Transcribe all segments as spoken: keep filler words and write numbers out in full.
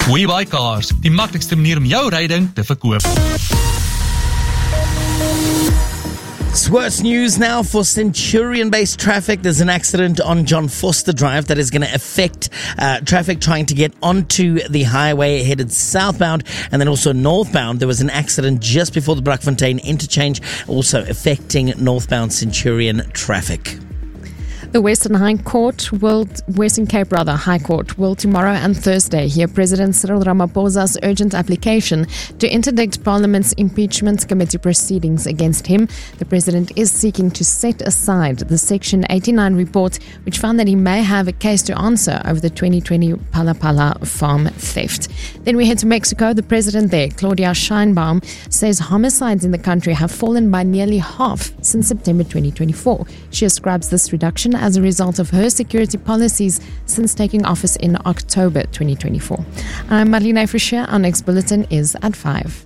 WeBuyCars, die maklikste manier om jou ryding te verkoop. It's worse news now for Centurion-based traffic. There's an accident on John Foster Drive that is going to affect uh, traffic trying to get onto the highway headed southbound and then also northbound. There was an accident just before the Brakfontein interchange, also affecting northbound Centurion traffic. The Western High Court will, Western Cape rather, High Court will tomorrow and Thursday hear President Cyril Ramaphosa's urgent application to interdict Parliament's impeachment committee proceedings against him. The President is seeking to set aside the Section eighty-nine report, which found that he may have a case to answer over the twenty twenty Pala Pala farm theft. Then we head to Mexico. The President there, Claudia Sheinbaum, says homicides in the country have fallen by nearly half since September twenty twenty-four. She ascribes this reduction as a result of her security policies since taking office in October twenty twenty-four. I'm Marlene Frischer. Our next bulletin is at five.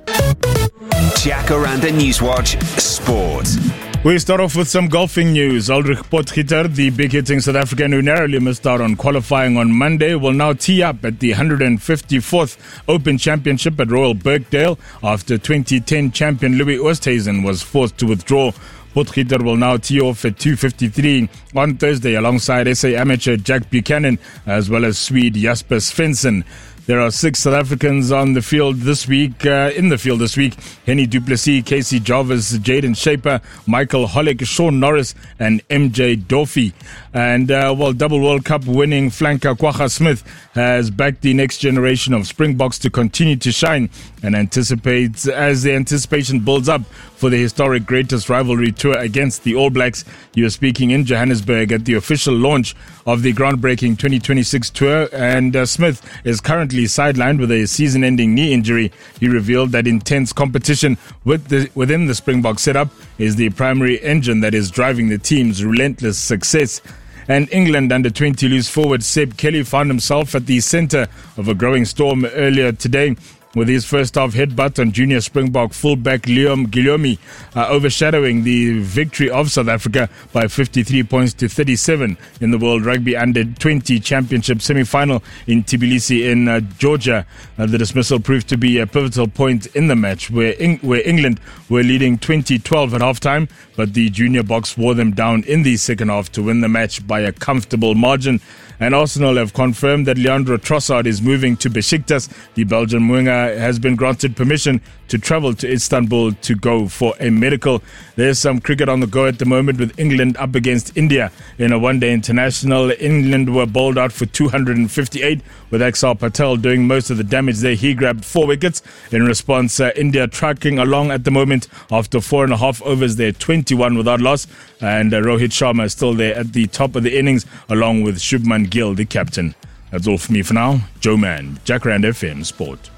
Jacaranda Newswatch Sport. We start off with some golfing news. Ulrich Potgieter, the big-hitting South African who narrowly missed out on qualifying on Monday, will now tee up at the one hundred fifty-fourth Open Championship at Royal Birkdale after twenty ten champion Louis Oosthuizen was forced to withdraw. Potgieter will now tee off at two fifty-three on Thursday alongside S A amateur Jack Buchanan as well as Swede Jasper Svensson. There are six South Africans on the field this week, uh, in the field this week. Henny du Plessis, Casey Jarvis, Jaden Shaper, Michael Hollick, Sean Norris, and M J Dorfy. And, uh, well, double World Cup winning flanker Kwagga Smith has backed the next generation of Springboks to continue to shine and anticipates, as the anticipation builds up for the historic greatest rivalry tour against the All Blacks. He was speaking in Johannesburg at the official launch of the groundbreaking twenty twenty-six tour, and uh, Smith is currently sidelined with a season-ending knee injury. He revealed that intense competition with the, within the Springbok setup is the primary engine that is driving the team's relentless success. And England under twenty loose forward Seb Kelly found himself at the centre of a growing storm earlier today, with his first-half headbutt on junior Springbok fullback Liam Guillaume uh, overshadowing the victory of South Africa by fifty-three points to thirty-seven in the World Rugby Under twenty Championship semi-final in Tbilisi in uh, Georgia. Uh, the dismissal proved to be a pivotal point in the match where, Eng- where England were leading twenty twelve at halftime, but the junior box wore them down in the second half to win the match by a comfortable margin. And Arsenal have confirmed that Leandro Trossard is moving to Besiktas. The Belgian winger has been granted permission to travel to Istanbul to go for a medical. There's some cricket on the go at the moment with England up against India in a one-day international. England were bowled out for two hundred fifty-eight, with Axar Patel doing most of the damage there. He grabbed four wickets. In response, uh, India tracking along at the moment after four and a half overs there, twenty-one without loss. And uh, Rohit Sharma is still there at the top of the innings along with Shubman Gill, the captain. That's all for me for now. Joe Mann, Jacaranda F M Sport.